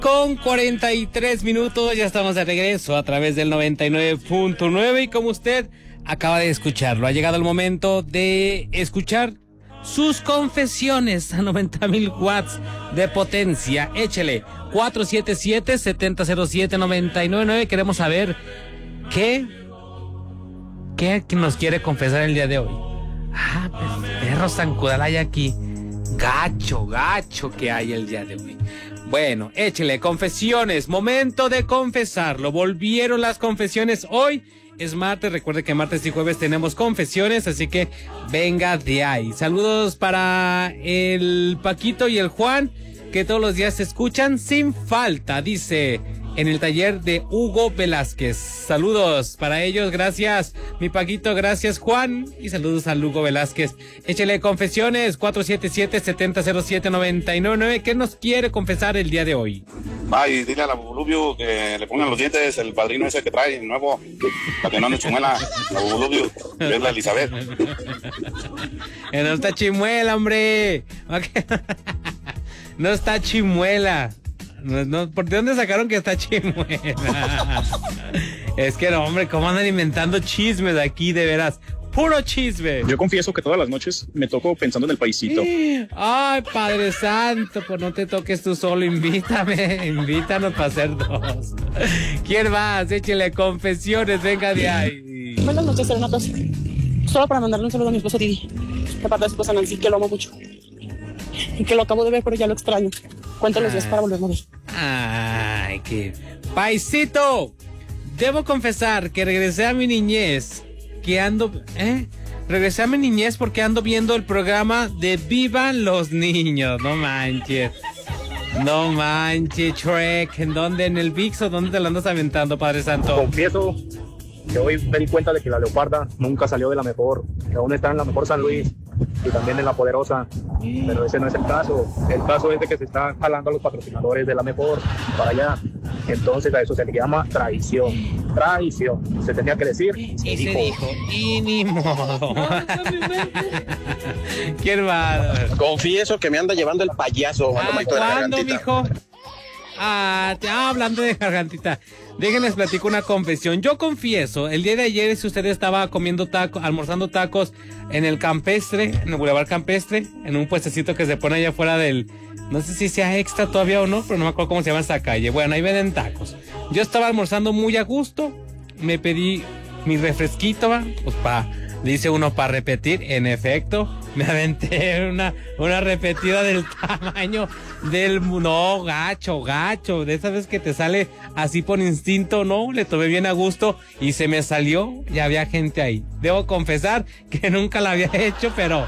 Con 43 minutos, ya estamos de regreso a través del 99.9 y como usted acaba de escucharlo, ha llegado el momento de escuchar sus confesiones a 90,000 watts de potencia. Échele 477-7007-999. Queremos saber qué nos quiere confesar el día de hoy. Pues perro zancudal hay aquí. Gacho que hay el día de hoy. Bueno, échele, confesiones, momento de confesarlo. Volvieron las confesiones hoy. Es martes, recuerde que martes y jueves tenemos confesiones, así que venga de ahí. Saludos para el Paquito y el Juan, que todos los días se escuchan sin falta, dice, en el taller de Hugo Velázquez. Saludos para ellos, gracias mi Paquito, gracias Juan, y saludos al Hugo Velázquez. Échele confesiones, 477-7007-999. ¿Qué nos quiere confesar el día de hoy? Y dile a la Bubulubio que le pongan los dientes el padrino ese que trae nuevo, para que no ande chimuela. La Bubulubio, que es la Elizabeth. No está chimuela, hombre. No está chimuela. No, ¿por dónde sacaron que está chimuela? Es que no, hombre, ¿cómo andan inventando chismes aquí, de veras? Puro chisme. Yo confieso que todas las noches me toco pensando en el paisito. Ay, Padre Santo, pues no te toques tú solo, invítanos para hacer dos. ¿Quién más? Échele confesiones, venga de ahí. Buenas noches, serenatos. Solo para mandarle un saludo a mi esposo Didi, de parte de su esposa Nancy, que lo amo mucho. Y que lo acabo de ver, pero ya lo extraño. Cuento los días para volverlo a ver. Ay, qué... Paisito, debo confesar que regresé a mi niñez, regresé a mi niñez porque ando viendo el programa de Vivan los Niños. No manches, Shrek. ¿En dónde? ¿En el ViX o dónde te lo andas aventando, Padre Santo? Confieso que hoy me di cuenta de que la Leoparda nunca salió de la mejor, que aún está en la mejor San Luis y también en la Poderosa, pero ese no es el caso. El caso es de que se están jalando a los patrocinadores de la mejor para allá. Entonces a eso se le llama traición. Se tenía que decir y se dijo, y ni modo. ¿Quién va? Confieso que me anda llevando el payaso. ¿Cuándo, mijo? Hablando de gargantita, déjenles platico una confesión. Yo confieso, el día de ayer, si usted estaba comiendo almorzando tacos en el Campestre, en el Boulevard Campestre, en un puestecito que se pone allá afuera del, no sé si sea Extra todavía o no, pero no me acuerdo cómo se llama esa calle. Bueno, ahí venden tacos. Yo estaba almorzando muy a gusto, me pedí mi refresquito, pues dice uno para repetir. En efecto, me aventé una repetida del tamaño del... No, gacho, de esa vez que te sale así por instinto, no, le tomé bien a gusto y se me salió, ya había gente ahí. Debo confesar que nunca la había hecho, pero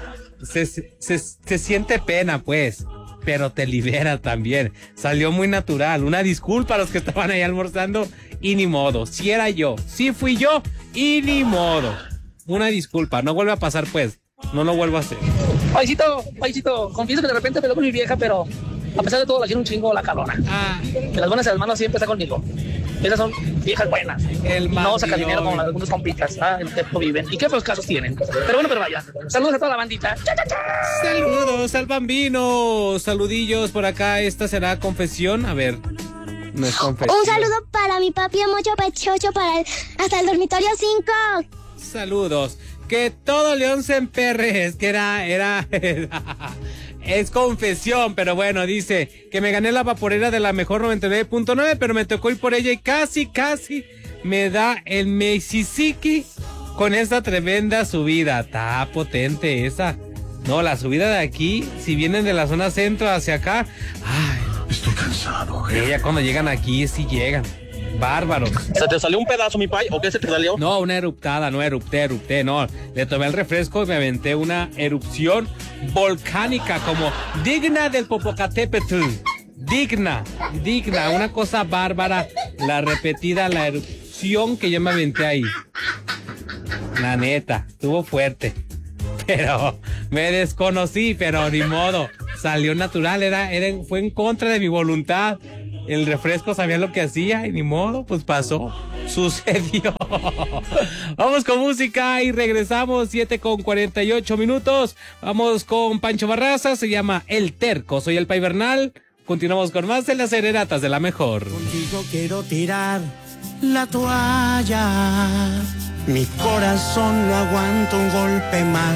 se siente pena, pues, pero te libera también. Salió muy natural. Una disculpa a los que estaban ahí almorzando y ni modo. Si era yo, si fui yo y ni modo. Una disculpa, no vuelve a pasar, pues. No lo vuelvo a hacer. Paisito, confieso que de repente peleó con mi vieja, pero a pesar de todo la quiero un chingo la cabrona. De las buenas a las malas siempre está conmigo. Esas son viejas buenas. No saca dinero como algunos compitas. En el tiempo viven. ¿Y qué otros casos tienen? Pero bueno, pero vaya. Saludos a toda la bandita. Saludos al Bambino. Saludillos por acá. Esta será confesión. A ver. No es confesión. Un saludo para mi papi Mocho Pechocho hasta el dormitorio 5. Saludos. Que todo León se emperre. Es que era es confesión, pero bueno, dice que me gané la vaporera de la mejor 99.9, pero me tocó ir por ella y casi me da el Mississippi con esa tremenda subida. Está potente esa. No, la subida de aquí, si vienen de la zona centro hacia acá, estoy cansado, jefe. Ya cuando llegan aquí, sí llegan. Bárbaros. ¿Se te salió un pedazo, mi pai? ¿O qué se te salió? No, una eruptada, no erupté, no. Le tomé el refresco y me aventé una erupción volcánica como digna del Popocatépetl. Digna, una cosa bárbara. La erupción que yo me aventé ahí. La neta, estuvo fuerte. Pero me desconocí, pero ni modo. Salió natural, fue en contra de mi voluntad. El refresco sabía lo que hacía y ni modo, pues pasó, sucedió. Vamos con música y regresamos, 7:48 minutos. Vamos con Pancho Barraza, se llama El Terco. Soy el Pai Bernal, Continuamos con más de las serenatas de la mejor. Contigo quiero tirar la toalla. Mi corazón no aguanta un golpe más.